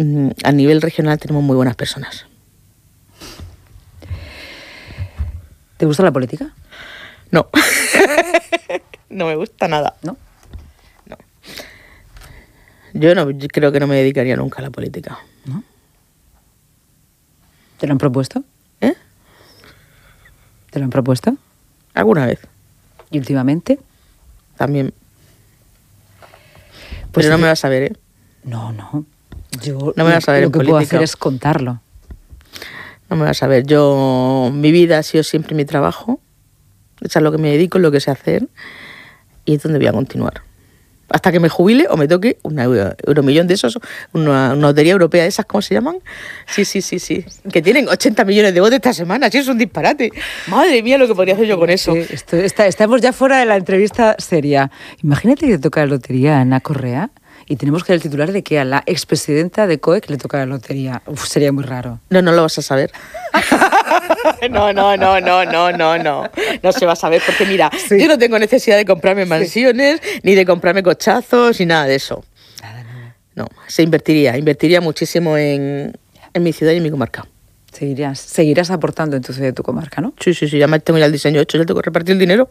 a nivel regional tenemos muy buenas personas. ¿Te gusta la política? No. No me gusta nada. ¿No? No. Yo creo que no me dedicaría nunca a la política. ¿No? ¿Te lo han propuesto? ¿Eh? ¿Te lo han propuesto? ¿Alguna vez? ¿Y últimamente? También. Pues pero no me vas a ver, ¿eh? No. Yo no me vas a ver lo que en puedo política. hacer es contarlo. No me vas a ver. Mi vida ha sido siempre mi trabajo. Es a lo que me dedico, es lo que sé hacer. Y es donde voy a continuar. Hasta que me jubile o me toque un euromillón de esos, una lotería europea de esas, ¿cómo se llaman? Sí. Que tienen 80 millones de votos esta semana. Sí, es un disparate. Madre mía, lo que podría hacer yo con eso. Estamos ya fuera de la entrevista seria. Imagínate que te toca la lotería a Ana Correa y tenemos que dar el titular de que a la expresidenta de COE que le toca la lotería. Sería muy raro. No lo vas a saber. No. No se va a saber porque mira, sí. Yo no tengo necesidad de comprarme mansiones, ni de comprarme cochazos, ni nada de eso. Nada. No, se invertiría muchísimo en mi ciudad y en mi comarca. Seguirás aportando en tu ciudad y tu comarca, ¿no? Sí, ya tengo ya el diseño hecho, ya tengo que repartir el dinero.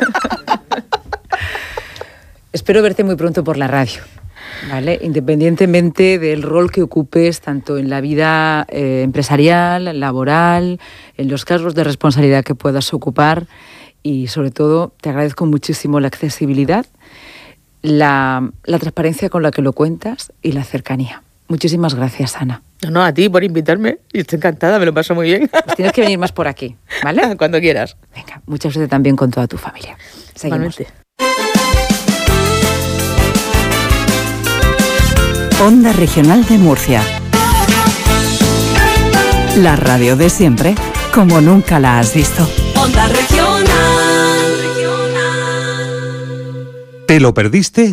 Espero verte muy pronto por la radio. ¿Vale? Independientemente del rol que ocupes tanto en la vida empresarial, laboral, en los cargos de responsabilidad que puedas ocupar y sobre todo te agradezco muchísimo la accesibilidad, la transparencia con la que lo cuentas y la cercanía. Muchísimas gracias, Ana. No, a ti por invitarme. Y estoy encantada, me lo paso muy bien. Pues tienes que venir más por aquí, ¿vale? Cuando quieras. Venga, mucha suerte también con toda tu familia. Seguimos. Igualmente. Onda Regional de Murcia. La radio de siempre, como nunca la has visto. Onda Regional. ¿Te lo perdiste?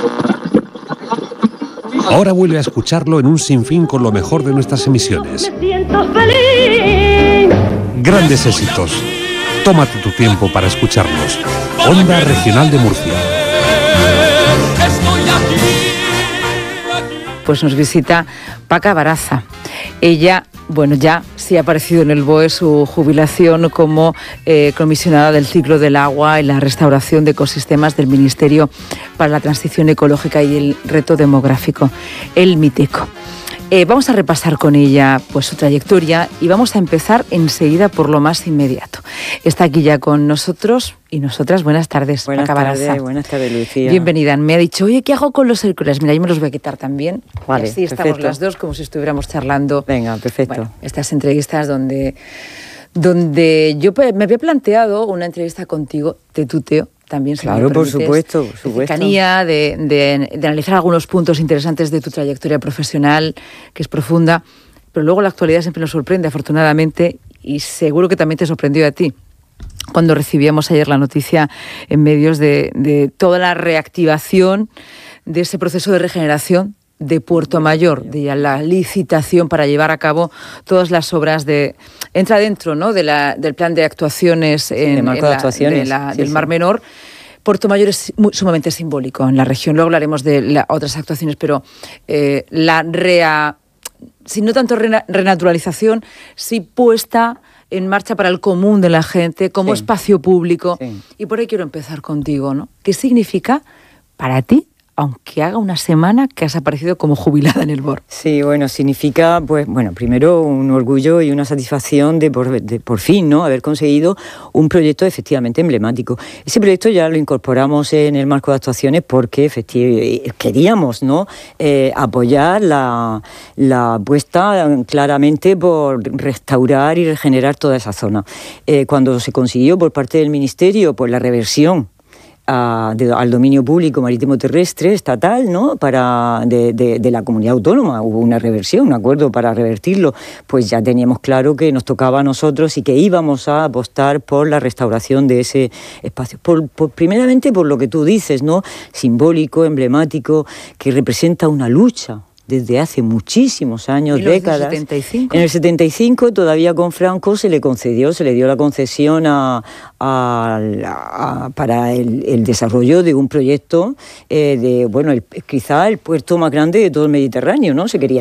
Ahora vuelve a escucharlo en un sinfín con lo mejor de nuestras emisiones. Me siento feliz. Grandes éxitos. Tómate tu tiempo para escucharlos. Onda Regional de Murcia. Pues nos visita Paca Baraza. Ella, ya sí ha aparecido en el BOE su jubilación como comisionada del ciclo del agua y la restauración de ecosistemas del Ministerio para la Transición Ecológica y el Reto Demográfico, el MITECO. Vamos a repasar con ella pues su trayectoria y vamos a empezar enseguida por lo más inmediato. Está aquí ya con nosotros y nosotras. Buenas tardes, Paca Baraza. Buenas tardes, Lucía. Bienvenida. Me ha dicho, oye, ¿qué hago con los auriculares? Mira, yo me los voy a quitar también. Vale, así perfecto. Estamos las dos como si estuviéramos charlando. Venga, perfecto. Bueno, estas entrevistas donde yo me había planteado una entrevista contigo de tuteo. También, claro, por supuesto. Cercanía, de analizar algunos puntos interesantes de tu trayectoria profesional, que es profunda, pero luego la actualidad siempre nos sorprende, afortunadamente, y seguro que también te sorprendió a ti, cuando recibíamos ayer la noticia en medios de toda la reactivación de ese proceso de regeneración de Puerto Mayor, de la licitación para llevar a cabo todas las obras entra dentro, ¿no?, del plan de actuaciones del Mar Menor. Puerto Mayor es sumamente simbólico en la región. Luego hablaremos de otras actuaciones, pero si no tanto renaturalización, sí puesta en marcha para el común de la gente, como espacio público. Sí. Y por ahí quiero empezar contigo, ¿no? ¿Qué significa para ti, aunque haga una semana que has aparecido como jubilada en el BOR? Sí, significa, primero un orgullo y una satisfacción de por fin, ¿no?, haber conseguido un proyecto efectivamente emblemático. Ese proyecto ya lo incorporamos en el marco de actuaciones porque queríamos, ¿no?, apoyar la apuesta claramente por restaurar y regenerar toda esa zona. Cuando se consiguió por parte del Ministerio la reversión al dominio público marítimo terrestre estatal, ¿no?, de la comunidad autónoma, hubo una reversión, un acuerdo para revertirlo, pues ya teníamos claro que nos tocaba a nosotros y que íbamos a apostar por la restauración de ese espacio. Primeramente por lo que tú dices, ¿no?, simbólico, emblemático, que representa una lucha desde hace muchísimos años, décadas. ¿En el 75? En el 75, todavía con Franco, se le dio la concesión para el desarrollo de un proyecto quizá el puerto más grande de todo el Mediterráneo, ¿no? Se quería